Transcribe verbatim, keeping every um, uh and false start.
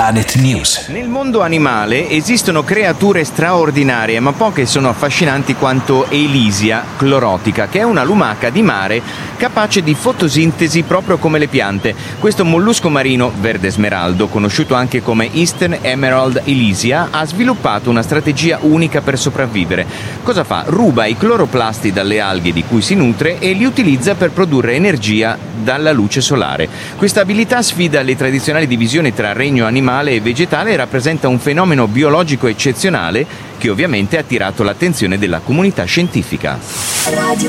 Planet News. Nel mondo animale esistono creature straordinarie, ma poche sono affascinanti quanto Elysia chlorotica, che è una lumaca di mare capace di fotosintesi proprio come le piante. Questo mollusco marino verde smeraldo, conosciuto anche come Eastern Emerald Elysia, ha sviluppato una strategia unica per sopravvivere. Cosa fa? Ruba i cloroplasti dalle alghe di cui si nutre e li utilizza per produrre energia dalla luce solare. Questa abilità sfida le tradizionali divisioni tra regno animale e vegetale e rappresenta un fenomeno biologico eccezionale che ovviamente ha attirato l'attenzione della comunità scientifica. Radio